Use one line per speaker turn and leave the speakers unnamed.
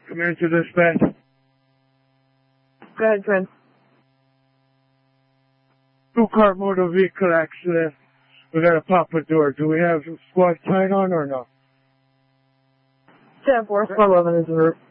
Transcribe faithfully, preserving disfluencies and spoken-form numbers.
Come here to dispatch.
Go ahead, Trent.
Two-car motor vehicle accident. We got a pop-a door. Do we have squad sign on or no?
ten four, squad eleven is en route.